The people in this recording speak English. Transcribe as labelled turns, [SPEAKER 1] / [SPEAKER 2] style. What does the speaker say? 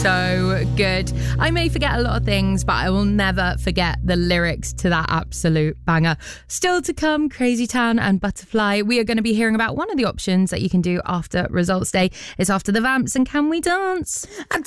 [SPEAKER 1] so good. I may forget a lot of things, but I will never forget the lyrics to that absolute banger. Still to come, Crazy Town and Butterfly. We are going to be hearing about one of the options that you can do after Results Day. It's after the Vamps and Can We Dance?